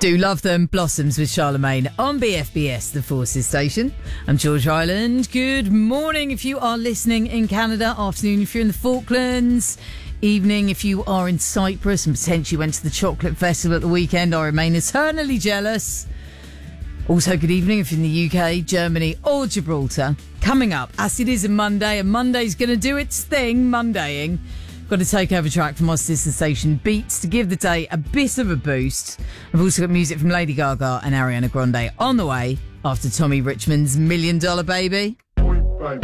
Do love them. Blossoms with Charlemagne on BFBS, the Forces station. I'm George Island. Good morning if you are listening in Canada. Afternoon if you're in the Falklands. Evening if you are in Cyprus and potentially went to the Chocolate Festival at the weekend. I remain eternally jealous. Also, good evening if you're in the UK, Germany or Gibraltar. Coming up, as it is a Monday, and Monday's going to do its thing, Mondaying. Got a takeover track from our sister station Beats to give the day a bit of a boost. I've also got music from Lady Gaga and Ariana Grande on the way after Tommy Richmond's $1 Million Baby.